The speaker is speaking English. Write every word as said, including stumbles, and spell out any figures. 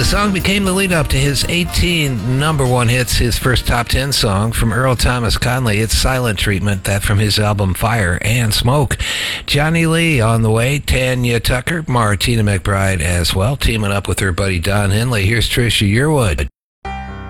The song became the lead up to his eighteen number one hits, his first top ten song from Earl Thomas Conley. It's Silent Treatment, that from his album Fire and Smoke. Johnny Lee on the way, Tanya Tucker, Martina McBride as well, teaming up with her buddy Don Henley. Here's Trisha Yearwood.